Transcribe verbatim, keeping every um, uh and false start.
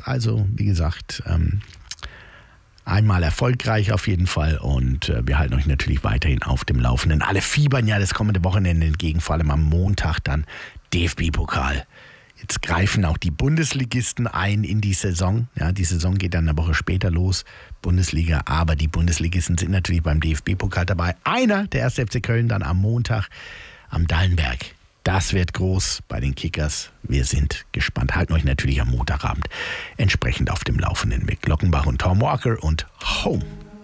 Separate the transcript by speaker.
Speaker 1: Also, wie gesagt, ähm, einmal erfolgreich auf jeden Fall und äh, wir halten euch natürlich weiterhin auf dem Laufenden. Alle fiebern ja das kommende Wochenende entgegen, vor allem am Montag dann D F B-Pokal. Jetzt greifen auch die Bundesligisten ein in die Saison. Ja, die Saison geht dann eine Woche später los, Bundesliga. Aber die Bundesligisten sind natürlich beim D F B-Pokal dabei. Einer, der erste F C Köln, dann am Montag am Dallenberg. Das wird groß bei den Kickers. Wir sind gespannt. Halten euch natürlich am Montagabend entsprechend auf dem Laufenden mit Glockenbach und Tom Walker und Home.